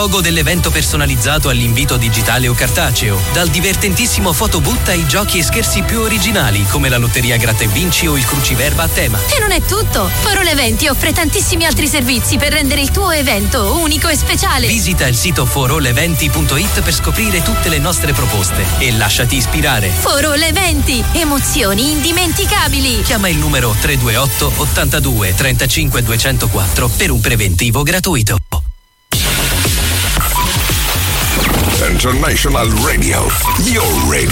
logo dell'evento personalizzato all'invito digitale o cartaceo, dal divertentissimo fotoboot ai giochi e scherzi più originali come la lotteria Gratta e Vinci o il cruciverba a tema. E non è tutto! Forol Eventi offre tantissimi altri servizi per rendere il tuo evento unico e speciale. Visita il sito foroleventi.it per scoprire tutte le nostre proposte e lasciati ispirare. Forol Eventi, emozioni indimenticabili. Chiama il numero 328 82 35 204 per un preventivo gratuito. International Radio, your radio.